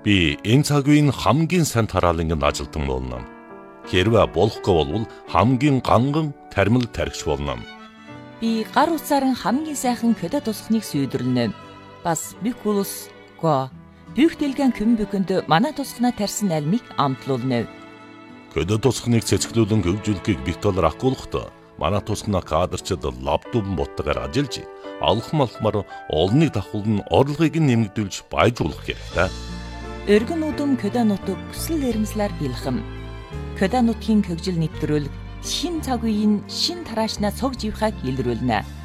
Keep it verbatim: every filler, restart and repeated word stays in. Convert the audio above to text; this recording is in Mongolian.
Би энэ цаг үеийн хамгийн сайн тараалангийн ажилтан болно. Хэрвээ болохгүй бол хамгийн ганган тармил тархич болно. Би гар утсаар хамгийн сайхан көдө тусахныг сүйдэрлэнэ. Бас бикулус го Büchtelgän kümbükündü mana тусахна тарьсан альмыг амтлуулна. Көдө тусахныг цэцгэлүүлэн хөгжүүлэхийг битэлэр ахгуулахдаа манай тусахна кадрчид лаптопн боттойгоор ажиллаж алхам алхмаар олныг давхуулн орлогыг нэмэгдүүлж баяжуулах хэрэгтэй. Өргөн удам көдө нутаг хүсэл эрмслэр бэлхэм. Көдө нутгийн хөгжил нэвтрүүлэг шин цаг үеийн шин тараашнаа цог живхаг илрүүлнэ.